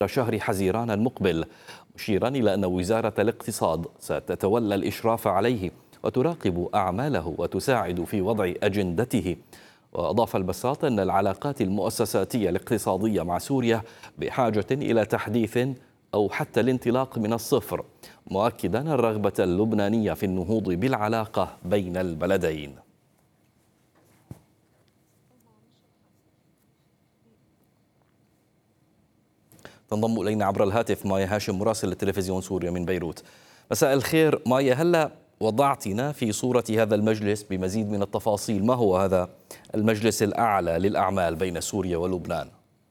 شهر حزيران المقبل، مشيرا إلى أن وزارة الاقتصاد ستتولى الإشراف عليه وتراقب أعماله وتساعد في وضع أجندته. وأضاف البساط أن العلاقات المؤسساتية الاقتصادية مع سوريا بحاجة إلى تحديث أو حتى الانطلاق من الصفر، مؤكدا الرغبة اللبنانية في النهوض بالعلاقة بين البلدين. تنضم إلينا عبر الهاتف مايا هاشم مراسل التلفزيون سوريا من بيروت. مساء الخير مايا، هلا وضعتنا في صورة هذا المجلس بمزيد من التفاصيل. ما هو هذا المجلس الأعلى للأعمال بين سوريا ولبنان؟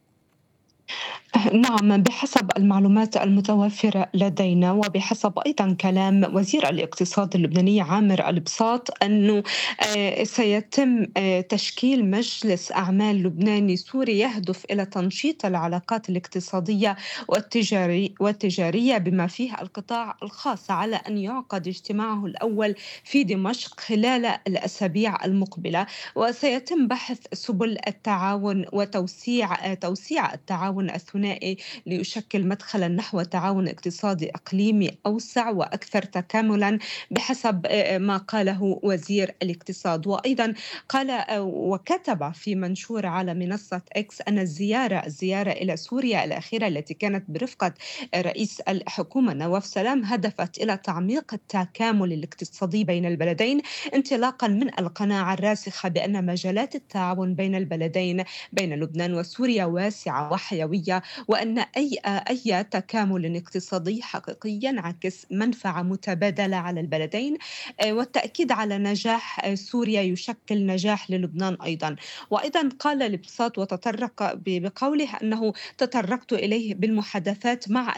نعم، بحسب المعلومات المتوفرة لدينا وبحسب أيضا كلام وزير الاقتصاد اللبناني عامر البساط أنه سيتم تشكيل مجلس أعمال لبناني سوري يهدف إلى تنشيط العلاقات الاقتصادية والتجارية بما فيه القطاع الخاص، على أن يعقد اجتماعه الأول في دمشق خلال الأسابيع المقبلة، وسيتم بحث سبل التعاون وتوسيع التعاون الثنائي ليشكل مدخلا نحو تعاون اقتصادي إقليمي أوسع وأكثر تكاملا بحسب ما قاله وزير الاقتصاد. وأيضا قال وكتب في منشور على منصة إكس أن الزيارة إلى سوريا الأخيرة التي كانت برفقة رئيس الحكومة نواف سلام هدفت إلى تعميق التكامل الاقتصادي بين البلدين، انطلاقا من القناعة الراسخة بأن مجالات التعاون بين البلدين بين لبنان وسوريا واسعة وحيوية، وأن أي تكامل اقتصادي حقيقي ينعكس منفعة متبادلة على البلدين، والتأكيد على نجاح سوريا يشكل نجاح للبنان أيضا. وأيضا قال البساط وتطرق بقوله أنه تطرقت إليه بالمحادثات مع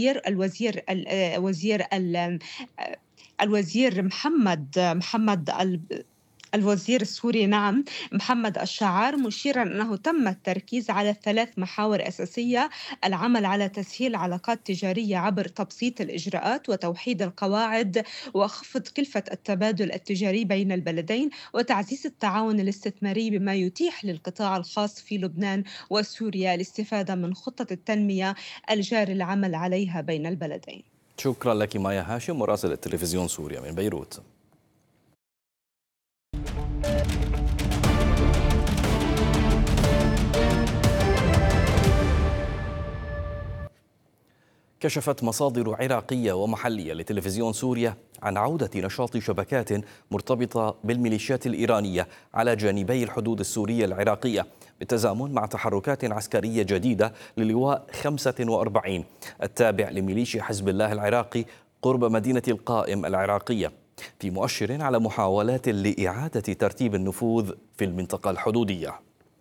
الوزير الوزير السوري، نعم، محمد الشعار، مشيرا أنه تم التركيز على 3 محاور أساسية: العمل على تسهيل العلاقات التجارية عبر تبسيط الإجراءات وتوحيد القواعد وخفض كلفة التبادل التجاري بين البلدين، وتعزيز التعاون الاستثماري بما يتيح للقطاع الخاص في لبنان وسوريا الاستفادة من خطة التنمية الجاري العمل عليها بين البلدين. شكرا لك مايا هاشم مراسل التلفزيون سوريا من بيروت. كشفت مصادر عراقية ومحلية لتلفزيون سوريا عن عودة نشاط شبكات مرتبطة بالميليشيات الإيرانية على جانبي الحدود السورية العراقية، بالتزامن مع تحركات عسكرية جديدة للواء 45 التابع لميليشيا حزب الله العراقي قرب مدينة القائم العراقية، في مؤشر على محاولات لإعادة ترتيب النفوذ في المنطقة الحدودية.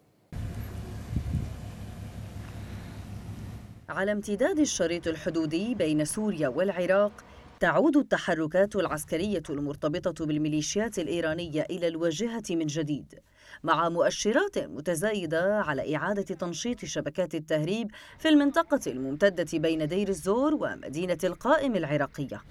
على امتداد الشريط الحدودي بين سوريا والعراق، تعود التحركات العسكرية المرتبطة بالميليشيات الإيرانية إلى الواجهة من جديد، مع مؤشرات متزايدة على إعادة تنشيط شبكات التهريب في المنطقة الممتدة بين دير الزور ومدينة القائم العراقية.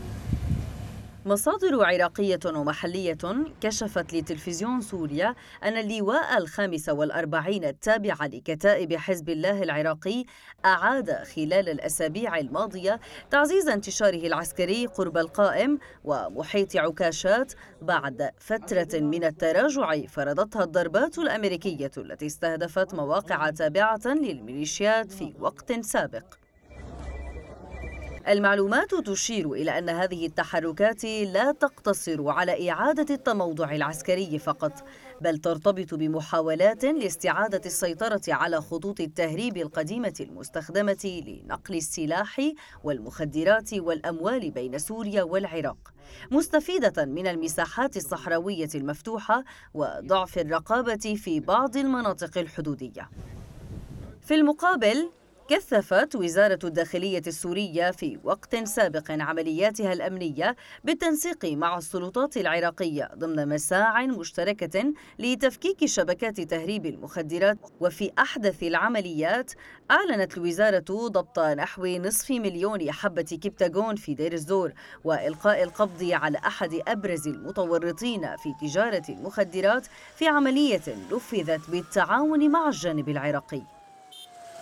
مصادر عراقية ومحلية كشفت لتلفزيون سوريا أن اللواء 45 التابع لكتائب حزب الله العراقي أعاد خلال الأسابيع الماضية تعزيز انتشاره العسكري قرب القائم ومحيط عكاشات بعد فترة من التراجع فرضتها الضربات الأمريكية التي استهدفت مواقع تابعة للميليشيات في وقت سابق. المعلومات تشير إلى أن هذه التحركات لا تقتصر على إعادة التموضع العسكري فقط، بل ترتبط بمحاولات لاستعادة السيطرة على خطوط التهريب القديمة المستخدمة لنقل السلاح والمخدرات والأموال بين سوريا والعراق، مستفيدة من المساحات الصحراوية المفتوحة وضعف الرقابة في بعض المناطق الحدودية. في المقابل، كثفت وزارة الداخلية السورية في وقت سابق عملياتها الأمنية بالتنسيق مع السلطات العراقية ضمن مساع مشتركة لتفكيك شبكات تهريب المخدرات. وفي أحدث العمليات أعلنت الوزارة ضبط نحو 500,000 حبة كبتاغون في دير الزور وإلقاء القبض على أحد أبرز المتورطين في تجارة المخدرات في عملية نفذت بالتعاون مع الجانب العراقي.